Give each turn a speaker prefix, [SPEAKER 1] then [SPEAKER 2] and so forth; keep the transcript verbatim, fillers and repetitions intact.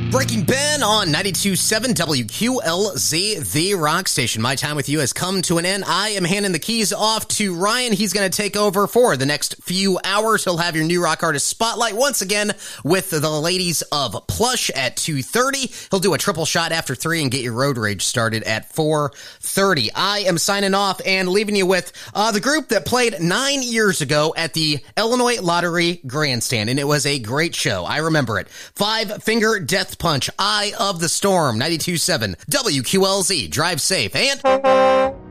[SPEAKER 1] Breaking Ben on ninety-two point seven W Q L Z, the rock station. My time with you has come to an end. I am handing the keys off to Ryan. He's going to take over for the next few hours. He'll have your new rock artist spotlight once again with the ladies of Plush at two thirty. He'll do a triple shot after three and get your road rage started at four thirty. I am signing off and leaving you with uh, the group that played nine years ago at the Illinois Lottery Grandstand, and it was a great show. I remember it. Five Finger Death Punch, Eye of the Storm, ninety-two point seven W Q L Z. Drive safe and...